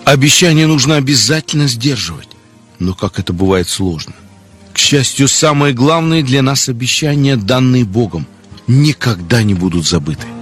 Обещания нужно обязательно сдерживать, но как это бывает сложно. К счастью, самые главные для нас обещания, данные Богом, никогда не будут забыты.